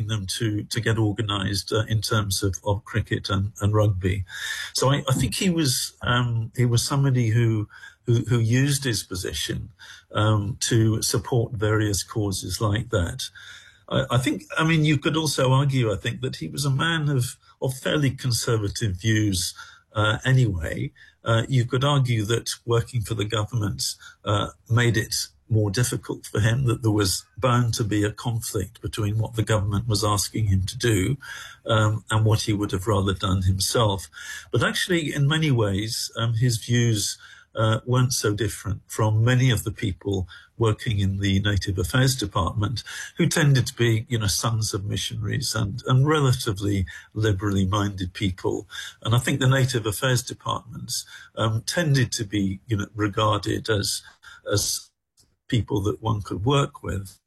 getting them to get organised in terms of cricket and rugby. So I think he was somebody who used his position to support various causes like that. I think, you could also argue, I think, that he was a man of fairly conservative views anyway. You could argue that working for the government made it more difficult for him, that there was bound to be a conflict between what the government was asking him to do and what he would have rather done himself. But actually, in many ways, his views weren't so different from many of the people working in the Native Affairs Department, who tended to be, sons of missionaries and relatively liberally minded people. And I think the Native Affairs Departments tended to be, regarded as people that one could work with,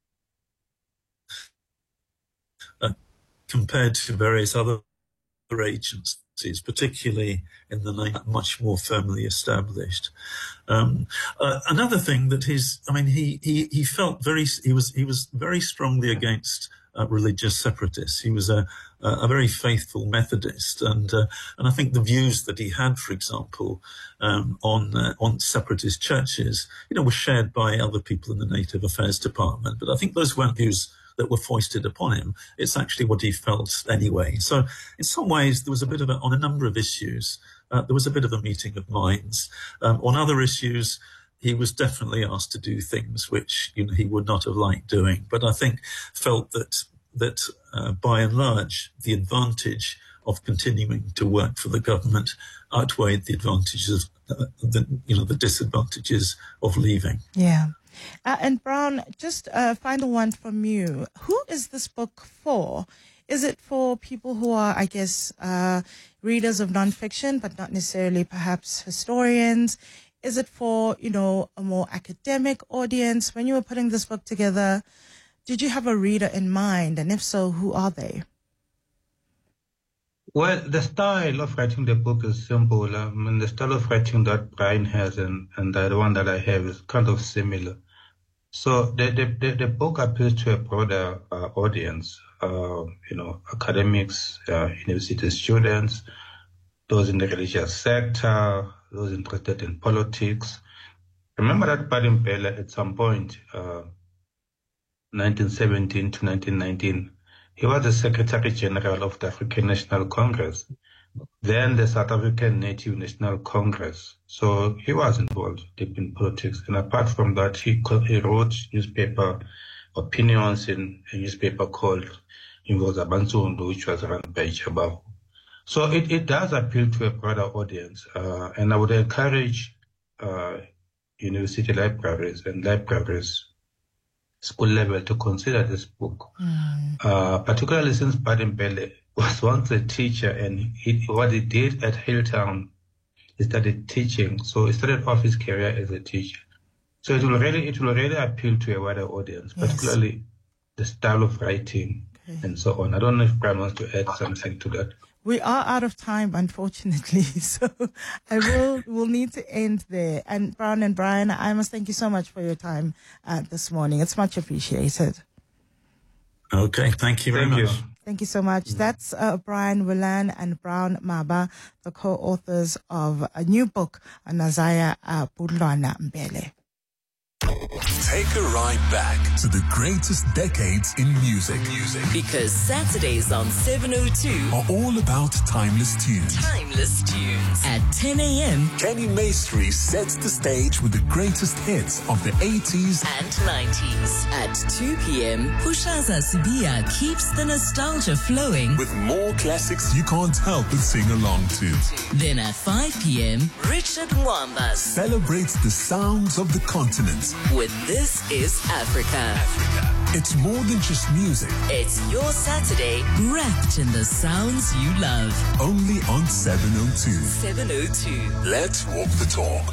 compared to various other agencies, particularly in the much more firmly established. Another thing that he felt he was very strongly against religious separatists. He was a very faithful Methodist, and I think the views that he had, for example, on separatist churches, were shared by other people in the Native Affairs Department. But I think those weren't views that were foisted upon him. It's actually what he felt anyway. So in some ways, there was a bit of on a number of issues, there was a bit of a meeting of minds. On other issues, he was definitely asked to do things which, he would not have liked doing. But I think felt that by and large, the advantage of continuing to work for the government outweighed the advantages, the disadvantages of leaving. Yeah. And Brown, just a final one from you. Who is this book for? Is it for people who are, I guess, readers of nonfiction, but not necessarily perhaps historians? Is it for, a more academic audience? When you were putting this book together, did you have a reader in mind? And if so, who are they? Well, the style of writing the book is simple. The style of writing that Brian has and the one that I have is kind of similar. So the book appeals to a broader audience, academics, university students, those in the religious sector, those interested in politics. Remember that Baden Mbele at some point, 1917 to 1919, he was the Secretary General of the African National Congress, then the South African Native National Congress. So he was involved deep in politics. And apart from that, he wrote newspaper opinions in a newspaper called Ingoza Bansundu, which was run by Chabahu. So it does appeal to a broader audience. And I would encourage university libraries and libraries school level to consider this book, particularly since Baden Mbele was once a teacher, and what he did at Hilltown, he started teaching. So he started off his career as a teacher. So it will really appeal to a wider audience, particularly the style of writing and so on. I don't know if Brian wants to add something to that. We are out of time, unfortunately, so we'll need to end there. And Brown and Brian, I must thank you so much for your time this morning. It's much appreciated. Okay, thank you very much. Thank you so much. That's Brian Willan and Brown Maba, the co-authors of a new book, Nazaya Budlwana Mbele. Take a ride back to the greatest decades in music. Because Saturdays on 702 are all about timeless tunes. At 10 a.m., Kenny Maestri sets the stage with the greatest hits of the 80s and 90s. At 2 p.m., Pushaza Sibia keeps the nostalgia flowing with more classics you can't help but sing along to. Then at 5 p.m., Richard Mwamba celebrates the sounds of the continent with This Is Africa. It's more than just music. It's your Saturday wrapped in the sounds you love. Only on 702. 702. Let's walk the talk.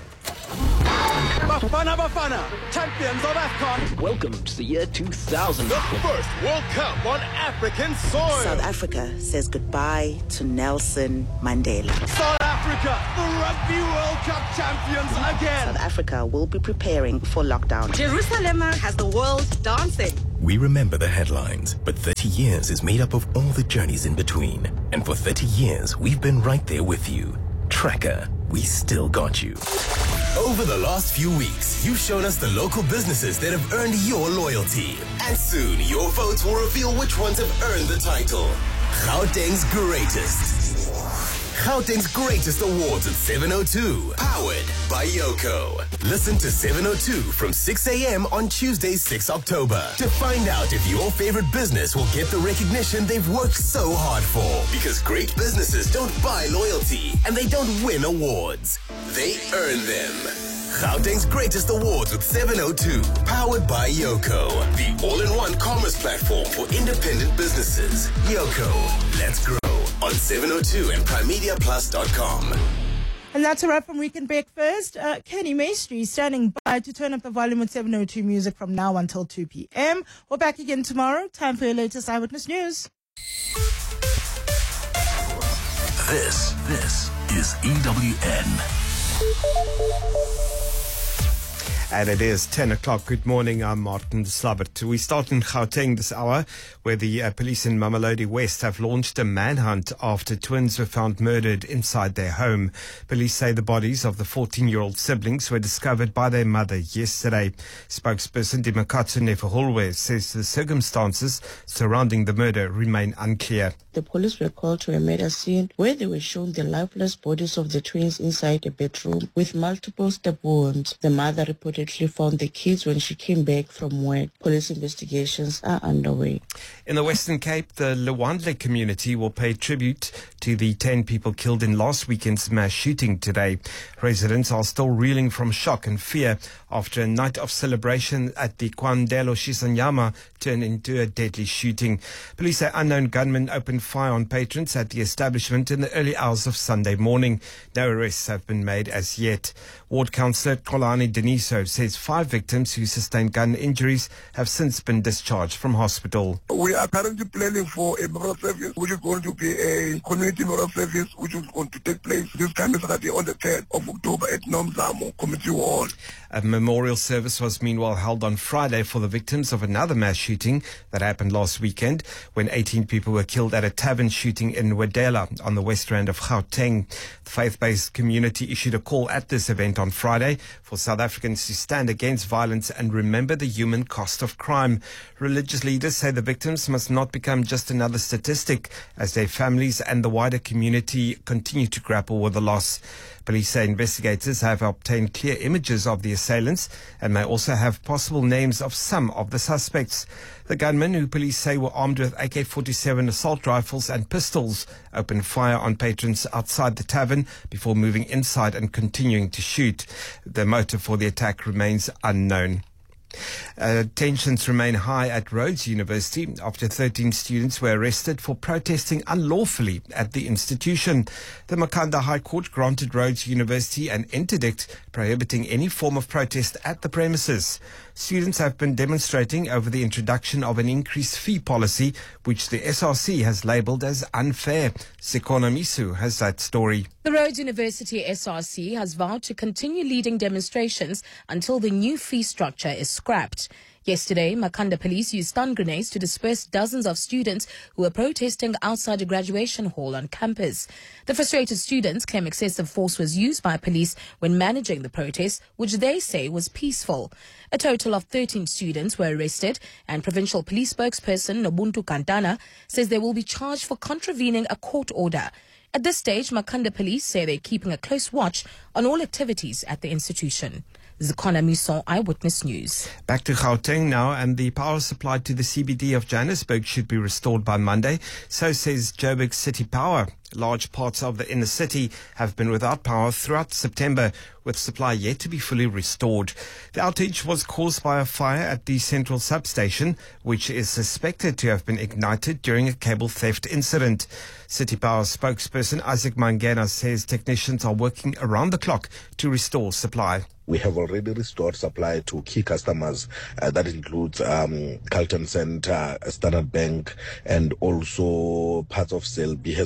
Bafana, champions of AFCON. Welcome to the year 2000. The first World Cup on African soil. South Africa says goodbye to Nelson Mandela. South Africa, the Rugby World Cup champions again. South Africa will be preparing for lockdown. Jerusalem has the world dancing. We remember the headlines, but 30 years is made up of all the journeys in between. And for 30 years, we've been right there with you. Tracker, we still got you. Over the last few weeks, you've shown us the local businesses that have earned your loyalty. And soon, your votes will reveal which ones have earned the title. Gauteng's Greatest. Gauteng's Greatest Awards at 702. Powered by Yoko. Listen to 702 from 6 a.m. on Tuesday, 6 October to find out if your favorite business will get the recognition they've worked so hard for. Because great businesses don't buy loyalty and they don't win awards. They earn them. Gauteng's Greatest Awards with 702. Powered by Yoko. The all-in-one commerce platform for independent businesses. Yoko. Let's grow. On 702 and primemediaplus.com. And that's a wrap from Weekend Breakfast. Kenny Maestri standing by to turn up the volume with 702 music from now until 2 p.m. We're back again tomorrow. Time for your latest Eyewitness News. This is EWN. And it is 10 o'clock. Good morning. I'm Martin Slabbert. We start in Gauteng this hour, where the police in Mamelodi West have launched a manhunt after twins were found murdered inside their home. Police say the bodies of the 14-year-old siblings were discovered by their mother yesterday. Spokesperson Dimakatsu Nefuhulwe says the circumstances surrounding the murder remain unclear. The police were called to a murder scene where they were shown the lifeless bodies of the twins inside a bedroom with multiple stab wounds. The mother reportedly found the kids when she came back from work. Police investigations are underway. In the Western Cape, the Lwandle community will pay tribute to the 10 people killed in last weekend's mass shooting today. Residents are still reeling from shock and fear after a night of celebration at the Kwandelo Shisanyama turned into a deadly shooting. Police say unknown gunmen opened fire on patrons at the establishment in the early hours of Sunday morning. No arrests have been made as yet. Ward Councillor Kolani Deniso says 5 victims who sustained gun injuries have since been discharged from hospital. We are currently planning for a memorial service, which is going to be a community memorial service, which is going to take place this coming Saturday on the 3rd of October at Nomzamo Community Hall. A memorial service was meanwhile held on Friday for the victims of another mass shooting that happened last weekend when 18 people were killed at a tavern shooting in Wedela on the west rand of Gauteng. The faith-based community issued a call at this event on Friday for South Africans to stand against violence and remember the human cost of crime. Religious leaders say the victims must not become just another statistic as their families and the wider community continue to grapple with the loss. Police say investigators have obtained clear images of the assailants and may also have possible names of some of the suspects. The gunmen, who police say were armed with AK-47 assault rifles and pistols, opened fire on patrons outside the tavern before moving inside and continuing to shoot. The motive for the attack remains unknown. Tensions remain high at Rhodes University after 13 students were arrested for protesting unlawfully at the institution. The Makhanda High Court granted Rhodes University an interdict prohibiting any form of protest at the premises. Students have been demonstrating over the introduction of an increased fee policy, which the SRC has labelled as unfair. Sikona Misu has that story. The Rhodes University SRC has vowed to continue leading demonstrations until the new fee structure is scrapped. Yesterday, Makhanda police used stun grenades to disperse dozens of students who were protesting outside a graduation hall on campus. The frustrated students claim excessive force was used by police when managing the protest, which they say was peaceful. A total of 13 students were arrested, and provincial police spokesperson Nobuntu Kantana says they will be charged for contravening a court order. At this stage, Makhanda police say they're keeping a close watch on all activities at the institution. Zikona Mison, Eyewitness News. Back to Gauteng now, and the power supply to the CBD of Johannesburg should be restored by Monday. So says Joburg City Power. Large parts of the inner city have been without power throughout September, with supply yet to be fully restored. The outage was caused by a fire at the central substation, which is suspected to have been ignited during a cable theft incident. City Power spokesperson Isaac Mangena says technicians are working around the clock to restore supply. We have already restored supply to key customers. That includes Carlton Center, Standard Bank, and also parts of Selby has also been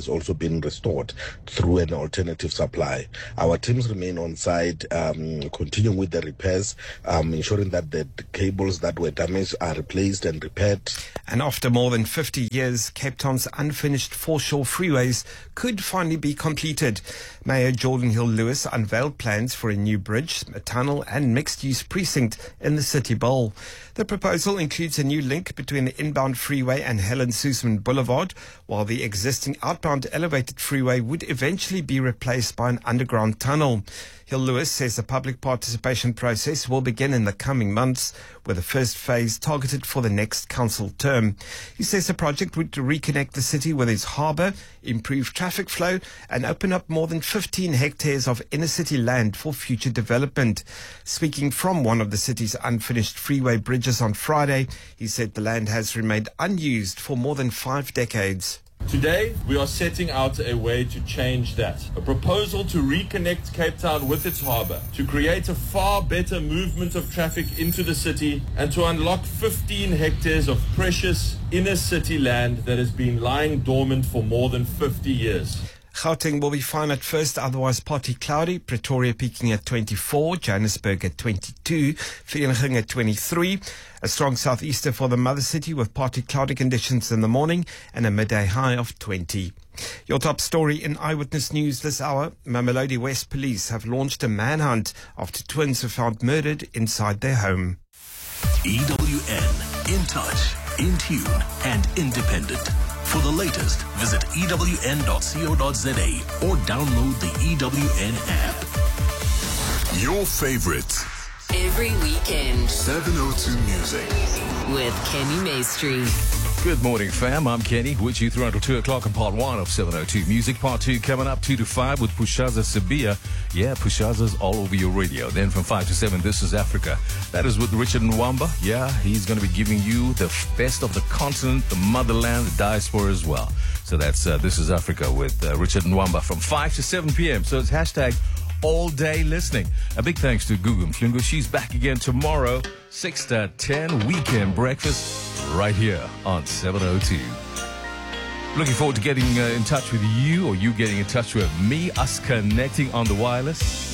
been restored through an alternative supply. Our teams remain on site, continuing with the repairs, ensuring that the cables that were damaged are replaced and repaired. And after more than 50 years, Cape Town's unfinished foreshore freeways could finally be completed. Mayor Jordan Hill-Lewis unveiled plans for a new bridge, a tunnel and mixed-use precinct in the City Bowl. The proposal includes a new link between the inbound freeway and Helen Suzman Boulevard, while the existing outbound elevated freeway would eventually be replaced by an underground tunnel. Hill-Lewis says the public participation process will begin in the coming months, with the first phase targeted for the next council term. He says the project would reconnect the city with its harbour, improve traffic flow and open up more than 15 hectares of inner city land for future development. Speaking from one of the city's unfinished freeway bridges on Friday, he said the land has remained unused for more than 5 decades. Today, we are setting out a way to change that. A proposal to reconnect Cape Town with its harbour, to create a far better movement of traffic into the city, and to unlock 15 hectares of precious inner city land that has been lying dormant for more than 50 years. Gauteng will be fine at first, otherwise partly cloudy. Pretoria peaking at 24, Johannesburg at 22, Vereeniging at 23. A strong southeaster for the mother city with partly cloudy conditions in the morning and a midday high of 20. Your top story in Eyewitness News this hour. Mamelodi West Police have launched a manhunt after twins were found murdered inside their home. EWN, in touch, in tune and independent. For the latest, visit ewn.co.za or download the EWN app. Your favorites. Every weekend. 702 Music. With Kenny Maestri. Good morning, fam. I'm Kenny, with you through until 2 o'clock in part 1 of 702 Music. Part 2 coming up 2 to 5 with Pushaza Sibia. Yeah, Pushaza's all over your radio. Then from 5 to 7, This is Africa. That is with Richard Nwamba. Yeah, he's going to be giving you the best of the continent, the motherland, the diaspora as well. So that's This is Africa with Richard Nwamba from 5 to 7 p.m. So it's hashtag all day listening. A big thanks to Gugu Mhlungu. She's back again tomorrow, 6 to 10, weekend breakfast right here on 702. Looking forward to getting in touch with you, or you getting in touch with me, us connecting on the wireless.